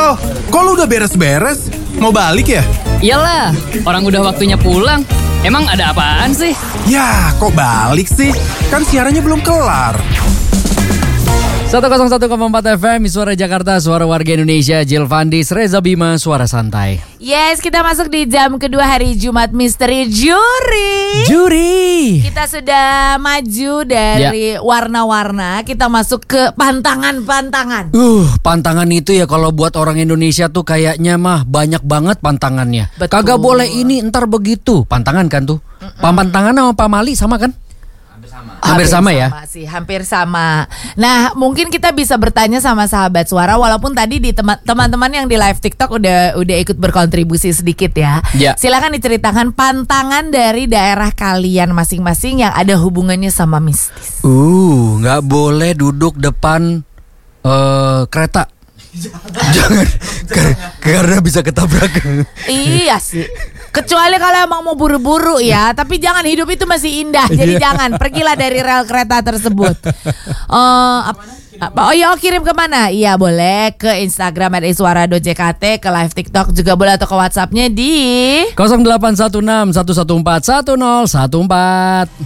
Sal, kok lu udah beres-beres? Mau balik ya? Iyalah, orang udah waktunya pulang. Emang ada apaan sih? Ya, kok balik sih? Kan siarannya belum kelar. 101,4 FM, Suara Jakarta, Suara Warga Indonesia. Jill Vandis, Reza Bima, Suara Santai. Yes, kita masuk di jam kedua hari Jumat Misteri Juri. Kita sudah maju dari warna-warna, kita masuk ke pantangan-pantangan. Pantangan itu ya kalau buat orang Indonesia tuh kayaknya mah banyak banget pantangannya. Betul. Kagak boleh ini ntar begitu. Pantangan kan tuh. Pantangan sama pamali sama kan? Hampir sama ya? Hampir sama. Nah, mungkin kita bisa bertanya sama sahabat Suara, walaupun tadi di teman-teman yang di live TikTok udah ikut berkontribusi sedikit ya. Silakan diceritakan pantangan dari daerah kalian masing-masing yang ada hubungannya sama mistis. Nggak boleh duduk depan kereta. Jangan, karena bisa ketabrak. Iya sih. Kecuali kalau emang mau buru-buru ya. Tapi jangan, hidup itu masih indah. Jadi jangan, pergilah dari rel kereta tersebut. Kirim kemana? Iya boleh ke Instagram @iswara.jkt, ke live TikTok juga boleh, atau ke WhatsAppnya di 0816 114 1014.